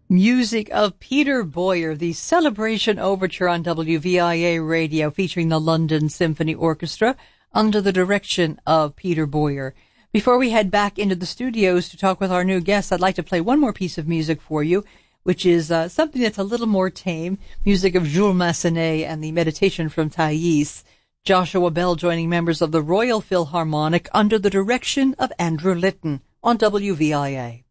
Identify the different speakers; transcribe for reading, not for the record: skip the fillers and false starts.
Speaker 1: Music of Peter Boyer, the Celebration Overture on WVIA Radio, featuring the London Symphony Orchestra under the direction of Peter Boyer. Before we head back into the studios to talk with our new guests, I'd like to play one more piece of music for you, which is something that's a little more tame, music of Jules Massenet and the Meditation from Thais. Joshua Bell joining members of the Royal Philharmonic under the direction of Andrew Litton on WVIA.